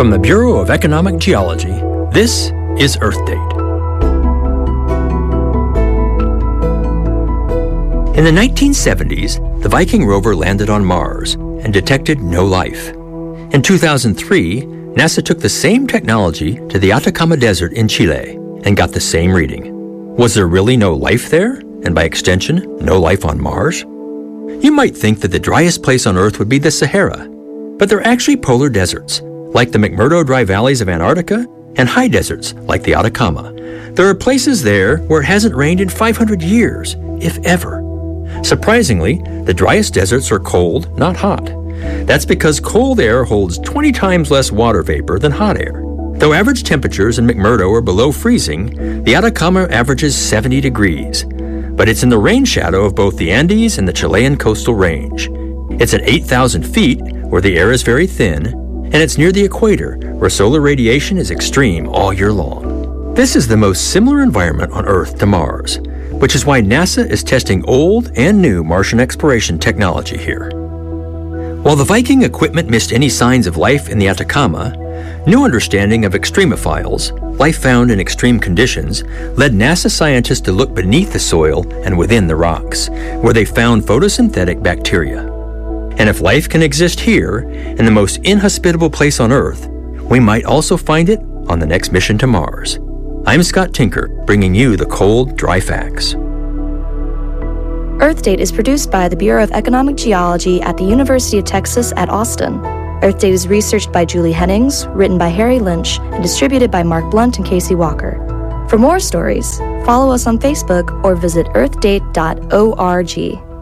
From the Bureau of Economic Geology, this is Earth Date. In the 1970s, the Viking rover landed on Mars and detected no life. In 2003, NASA took the same technology to the Atacama Desert in Chile and got the same reading. Was there really no life there? And by extension, no life on Mars? You might think that the driest place on Earth would be the Sahara, but they're actually polar deserts, like the McMurdo Dry Valleys of Antarctica, and high deserts, like the Atacama. There are places there where it hasn't rained in 500 years, if ever. Surprisingly, the driest deserts are cold, not hot. That's because cold air holds 20 times less water vapor than hot air. Though average temperatures in McMurdo are below freezing, the Atacama averages 70 degrees. But it's in the rain shadow of both the Andes and the Chilean coastal range. It's at 8,000 feet, where the air is very thin, and it's near the equator, where solar radiation is extreme all year long. This is the most similar environment on Earth to Mars, which is why NASA is testing old and new Martian exploration technology here. While the Viking equipment missed any signs of life in the Atacama, new understanding of extremophiles, life found in extreme conditions, led NASA scientists to look beneath the soil and within the rocks, where they found photosynthetic bacteria. And if life can exist here, in the most inhospitable place on Earth, we might also find it on the next mission to Mars. I'm Scott Tinker, bringing you the cold, dry facts. Earth Date is produced by the Bureau of Economic Geology at the University of Texas at Austin. Earth Date is researched by Julie Hennings, written by Harry Lynch, and distributed by Mark Blunt and Casey Walker. For more stories, follow us on Facebook or visit earthdate.org.